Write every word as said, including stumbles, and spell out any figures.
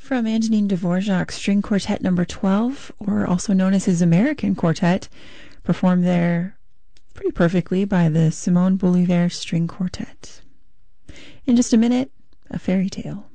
From Antonin Dvorak's String Quartet number twelve, or also known as his American Quartet, performed there pretty perfectly by the Simon Bolivar String Quartet. In just a minute, a fairy tale.